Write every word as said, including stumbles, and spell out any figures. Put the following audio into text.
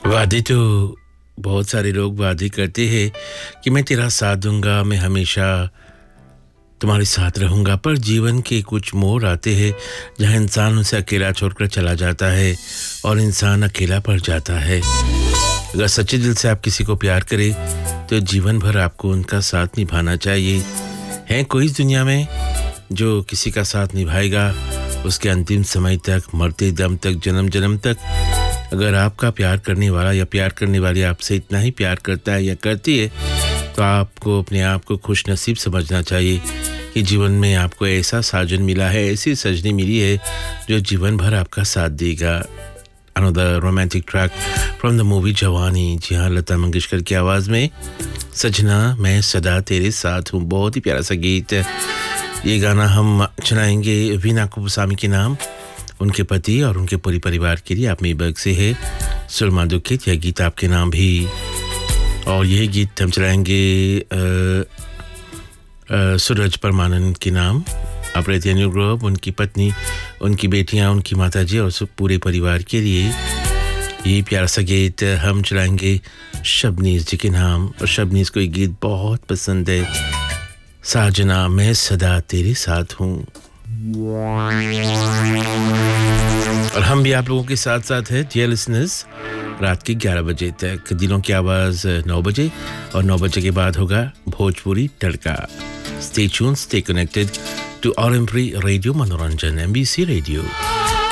वादे तो बहुत सारे लोग वादे करते हैं कि मैं तेरा साथ दूंगा, मैं हमेशा तुम्हारे साथ रहूंगा, पर जीवन के कुछ मोड़ आते हैं जहां इंसान उसे अकेला छोड़कर चला जाता है और इंसान अकेला पड़ जाता है। अगर सच्चे दिल से आप किसी को प्यार करें तो जीवन भर आपको उनका साथ निभाना चाहिए। है कोई इस दुनिया में जो किसी का साथ निभाएगा उसके अंतिम समय तक, मरते दम तक, जन्म जन्म तक। अगर आपका प्यार करने वाला या प्यार करने वाली आपसे इतना ही प्यार करता है या करती है तो आपको अपने आप को खुश नसीब समझना चाहिए कि जीवन में आपको ऐसा साजन मिला है, ऐसी सजनी मिली है जो जीवन भर आपका साथ देगा। अनदर romantic track from the movie जवानी। जी हाँ, लता मंगेशकर की आवाज़ में सजना मैं सदा तेरे साथ हूँ। बहुत ही प्यारा सा गीत। ये गाना हम चलाएंगे वीना कुपुसामी के नाम, उनके पति और उनके पूरे परिवार के लिए। आप मेबर्ग से है सुरमा दुखित, यह गीत आपके नाम भी। और यही गीत हम चलाएंगे सूरज परमानंद के नाम, ऑपरेटर न्यू ग्रुप, उनकी पत्नी, उनकी बेटियां, उनकी माताजी और पूरे परिवार के लिए। ये प्यारा सा गीत हम चलाएंगे शबनीज जी के नाम। और शबनीज को ये गीत बहुत पसंद है, साजना मैं सदा तेरे साथ हूँ। और हम भी आप लोगों के साथ साथ हैं डियर लिसनर्स रात के ग्यारह बजे तक। दिलों की आवाज़ नौ बजे और नौ बजे के बाद होगा भोजपुरी तड़का। Stay tuned, stay connected two R M pre radio मनोरंजन, एम बी सी रेडियो।